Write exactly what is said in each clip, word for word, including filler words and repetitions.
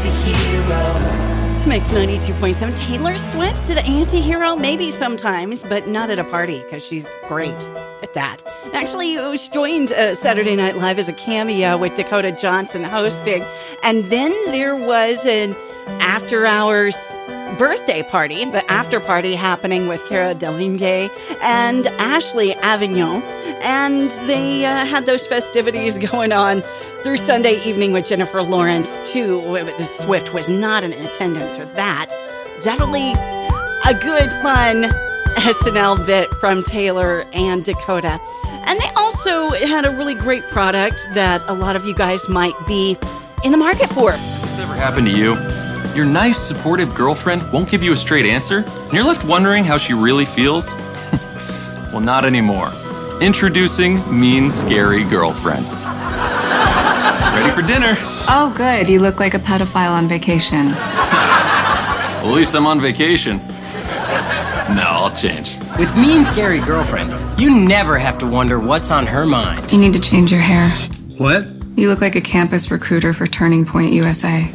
anti-hero. It's Mix ninety-two point seven. Taylor Swift, the anti-hero, maybe sometimes, but not at a party, because she's great at that. Actually, she joined uh, Saturday Night Live as a cameo with Dakota Johnson hosting. And then there was an after-hours birthday party, the after party happening with Cara Delevingne and Ashley Avignon. And they uh, had those festivities going on through Sunday evening with Jennifer Lawrence, too. Swift was not in attendance for that. Definitely a good, fun S N L bit from Taylor and Dakota. And they also had a really great product that a lot of you guys might be in the market for. Has this ever happened to you? Your nice, supportive girlfriend won't give you a straight answer, and you're left wondering how she really feels? Well, not anymore. Introducing Mean Scary Girlfriend. Ready for dinner? Oh, good. You look like a pedophile on vacation. Well, at least I'm on vacation. No, I'll change. With Mean Scary Girlfriend, you never have to wonder what's on her mind. You need to change your hair. What? You look like a campus recruiter for Turning Point U S A.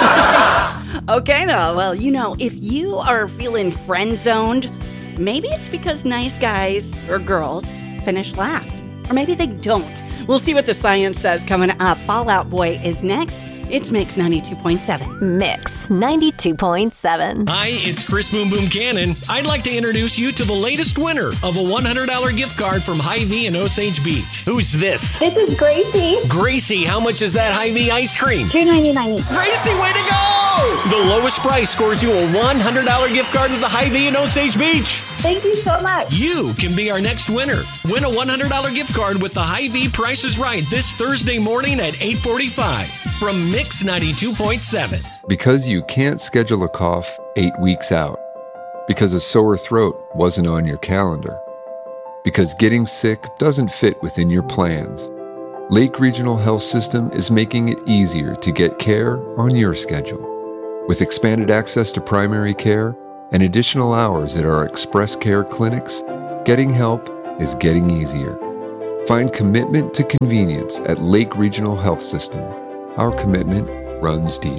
Okay, now, well, you know, if you are feeling friend-zoned, maybe it's because nice guys or girls finish last. Or maybe they don't. We'll see what the science says coming up. Fall Out Boy is next. It's Mix ninety-two point seven. Mix ninety-two point seven. Hi, it's Chris Boom Boom Cannon. I'd like to introduce you to the latest winner of a one hundred dollars gift card from Hy-Vee in Osage Beach. Who's this? This is Gracie. Gracie, how much is that Hy-Vee ice cream? two ninety-nine. Gracie, way to go! The lowest price scores you a one hundred dollars gift card to the Hy-Vee in Osage Beach. Thank you so much. You can be our next winner. Win a one hundred dollars gift card with the Hy-Vee Price is Right this Thursday morning at eight forty-five from Mix ninety-two point seven. Because you can't schedule a cough eight weeks out. Because a sore throat wasn't on your calendar. Because getting sick doesn't fit within your plans. Lake Regional Health System is making it easier to get care on your schedule. With expanded access to primary care and additional hours at our Express Care clinics, getting help is getting easier. Find commitment to convenience at Lake Regional Health System. Our commitment runs deep.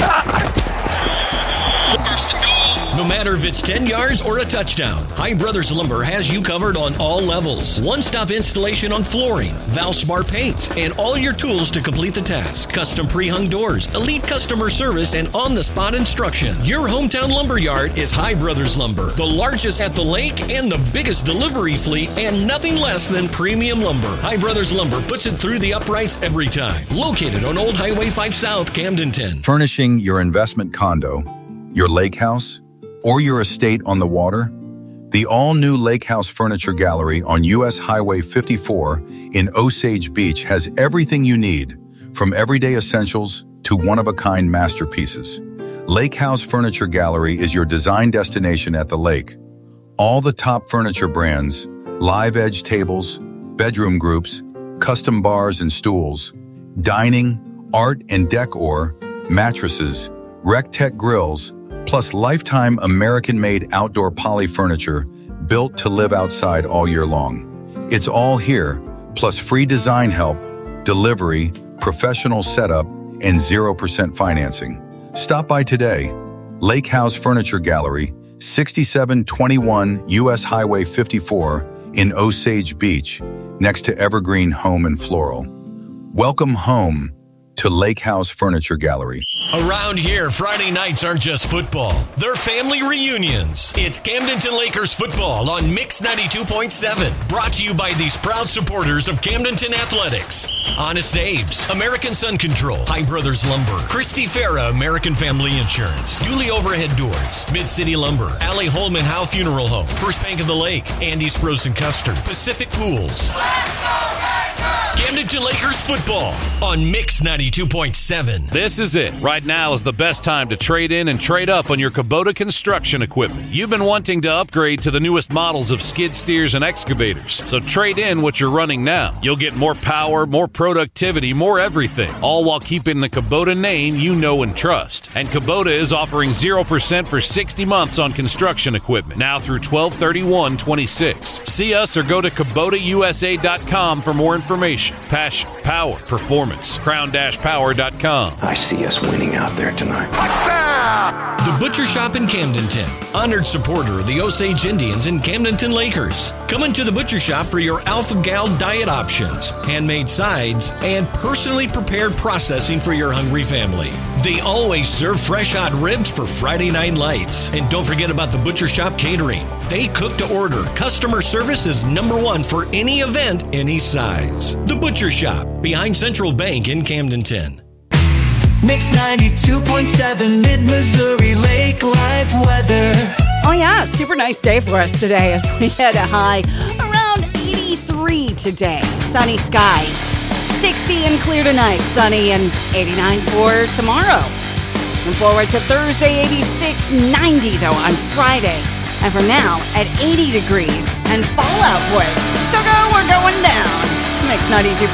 First and goal. No matter if it's ten yards or a touchdown, High Brothers Lumber has you covered on all levels. One-stop installation on flooring, Valspar paints, and all your tools to complete the task. Custom pre-hung doors, elite customer service, and on-the-spot instruction. Your hometown lumber yard is High Brothers Lumber, the largest at the lake and the biggest delivery fleet, and nothing less than premium lumber. High Brothers Lumber puts it through the uprights every time. Located on Old Highway five South, Camdenton. Furnishing your investment condo, your lake house, or your estate on the water? The all-new Lake House Furniture Gallery on U S Highway fifty-four in Osage Beach has everything you need, from everyday essentials to one-of-a-kind masterpieces. Lake House Furniture Gallery is your design destination at the lake. All the top furniture brands, live edge tables, bedroom groups, custom bars and stools, dining, art and decor, mattresses, Rec-Tech grills, plus lifetime American-made outdoor poly furniture built to live outside all year long. It's all here, plus free design help, delivery, professional setup, and zero percent financing. Stop by today. Lake House Furniture Gallery, sixty-seven twenty-one U S Highway fifty-four in Osage Beach, next to Evergreen Home and Floral. Welcome home to Lake House Furniture Gallery. Around here, Friday nights aren't just football. They're family reunions. It's Camdenton Lakers football on Mix ninety-two point seven. Brought to you by these proud supporters of Camdenton Athletics. Honest Abe's, American Sun Control, High Brothers Lumber, Christy Farah, American Family Insurance, Dooley Overhead Doors, Mid-City Lumber, Allie Holman Howe Funeral Home, First Bank of the Lake, Andy's Frozen Custard, Pacific Pools. Camdenton Lakers football on Mix ninety-two point seven. This is it. Right now is the best time to trade in and trade up on your Kubota construction equipment. You've been wanting to upgrade to the newest models of skid steers and excavators, so trade in what you're running now. You'll get more power, more productivity, more everything, all while keeping the Kubota name you know and trust. And Kubota is offering zero percent for sixty months on construction equipment, now through twelve thirty-one twenty-six. See us or go to Kubota U S A dot com for more information. information, passion, power, performance. crown dash power dot com. I see us winning out there tonight. The Butcher Shop in Camdenton, honored supporter of the Osage Indians and Camdenton Lakers. Come into the Butcher Shop for your Alpha Gal diet options, handmade sides, and personally prepared processing for your hungry family. They always serve fresh hot ribs for Friday night lights. And don't forget about the Butcher Shop catering. They cook to order. Customer service is number one for any event, any size. The Butcher Shop, behind Central Bank in Camdenton. Mix ninety-two point seven Mid-Missouri Lake Live weather. Oh yeah, super nice day for us today as we had a high around eighty-three today. Sunny skies. sixty and clear tonight. Sunny and eighty-nine for tomorrow. Looking forward to Thursday, eighty-six, ninety though on Friday. And for now, at eighty degrees and fallout boy. So go, we're going down. It's Mix ninety-two